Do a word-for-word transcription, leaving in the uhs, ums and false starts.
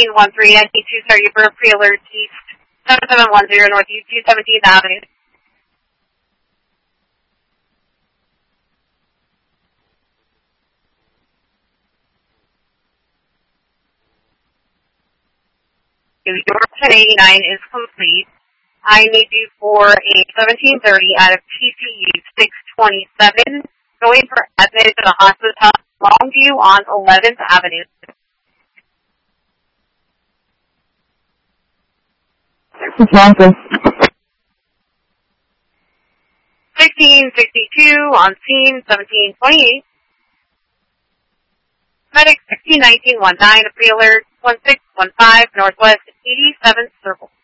one three, I need to start your birth pre-alert east, seven seven one zero Northeast two seventeenth Avenue. Your ten eighty-nine is complete. I need you for a seventeen thirty out of T C U six twenty-seven, going for admit to the hospital Longview on eleventh Avenue. sixteen sixty-two on scene, seventeen twenty-eight. Medic sixteen nineteen one nine, pre-alert one six one five, Northwest eighty-seventh Circle.